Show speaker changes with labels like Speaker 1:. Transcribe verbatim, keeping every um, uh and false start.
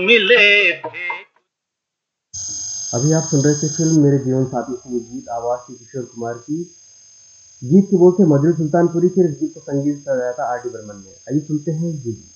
Speaker 1: मिले।
Speaker 2: अभी आप सुन रहे थे फिल्म मेरे जीवन साथी से ये गीत, आवाज थी किशोर कुमार की। गीत के बोल थे मधुर सुल्तानपुरी के, इस गीत को संगीत लगाया था आर डी बर्मन ने। आइए सुनते हैं ये गीत।